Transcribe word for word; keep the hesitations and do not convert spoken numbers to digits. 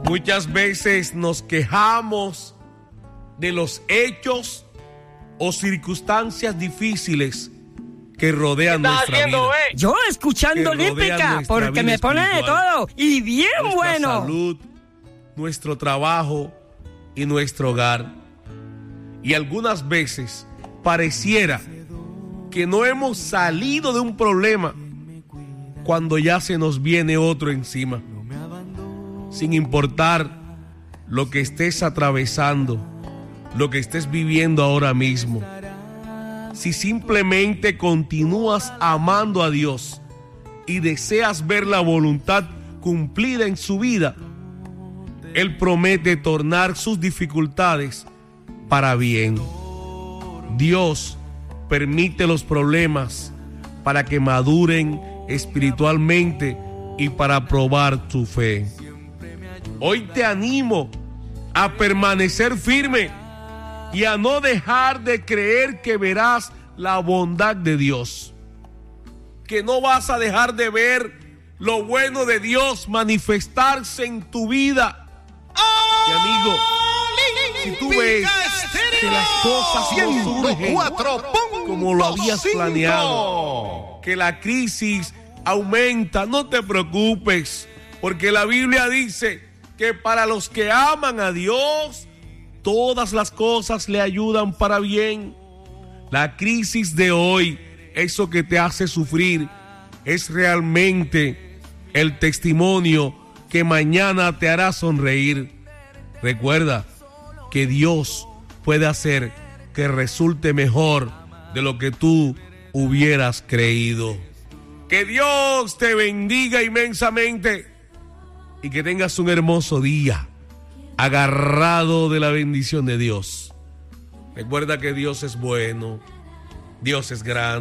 Muchas veces nos quejamos de los hechos o circunstancias difíciles que rodean nuestra haciendo, vida. eh? Yo escuchando Lípica, porque me pone de todo y bien nuestra bueno. salud, nuestro trabajo y nuestro hogar. Y algunas veces pareciera que no hemos salido de un problema cuando ya se nos viene otro encima. Sin importar lo que estés atravesando, lo que estés viviendo ahora mismo, si simplemente continúas amando a Dios y deseas ver la voluntad cumplida en su vida, Él promete tornar sus dificultades para bien. Dios permite los problemas para que maduren espiritualmente y para probar tu fe. Hoy te animo a permanecer firme y a no dejar de creer que verás la bondad de Dios, que no vas a dejar de ver lo bueno de Dios manifestarse en tu vida. Y amigo, si tú ves que las cosas no surgen como lo habías planeado, que la crisis aumenta, no te preocupes, porque la Biblia dice que para los que aman a Dios, todas las cosas le ayudan para bien. La crisis de hoy, eso que te hace sufrir, es realmente el testimonio que mañana te hará sonreír. Recuerda que Dios puede hacer que resulte mejor de lo que tú hubieras creído. Que Dios te bendiga inmensamente y que tengas un hermoso día agarrado de la bendición de Dios. Recuerda que Dios es bueno, Dios es grande.